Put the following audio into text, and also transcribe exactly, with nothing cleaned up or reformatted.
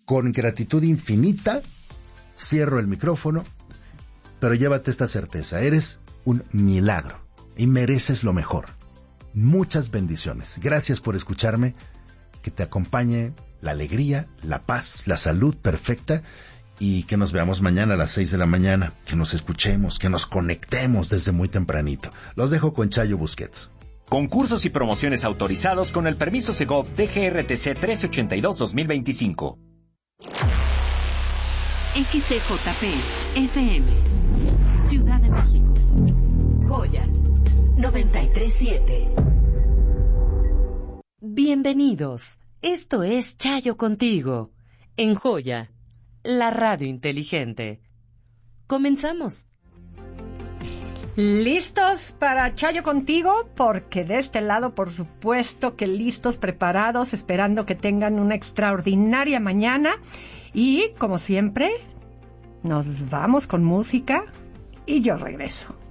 con gratitud infinita, cierro el micrófono, pero llévate esta certeza, eres un milagro y mereces lo mejor. Muchas bendiciones. Gracias por escucharme, que te acompañe la alegría, la paz, la salud perfecta y que nos veamos mañana a las seis de la mañana, que nos escuchemos, que nos conectemos desde muy tempranito. Los dejo con Chayo Busquets. Concursos y promociones autorizados con el permiso Segov D G R T C trece ochenta y dos dos mil veinticinco. X C J P F M Ciudad de México. Joya noventa y tres punto siete. Bienvenidos. Esto es Chayo Contigo, en Joya, la radio inteligente. Comenzamos. ¿Listos para Chayo Contigo? Porque de este lado, por supuesto que listos, preparados, esperando que tengan una extraordinaria mañana. Y, como siempre, nos vamos con música y yo regreso.